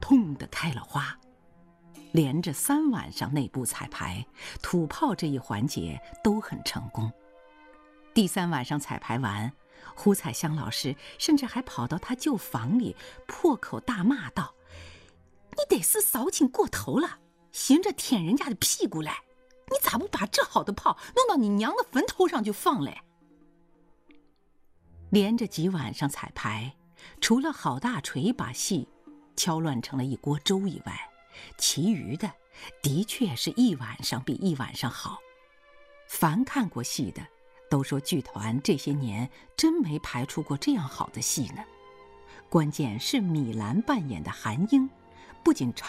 砰地开了花。连着3晚上内部彩排，土炮这一环节都很成功。第3晚上彩排完，胡彩香老师甚至还跑到他旧房里，破口大骂道：“你得是骚情过头了，寻着舔人家的屁股来！你咋不把这好的炮弄到你娘的坟头上就放嘞？”连着几晚上彩排，除了郝大锤把戏敲乱成了一锅粥以外，其余的的确是一晚上比一晚上好。凡看过戏的都说剧团这些年真没排出过这样好的戏呢。关键是米兰扮演的韩英，不仅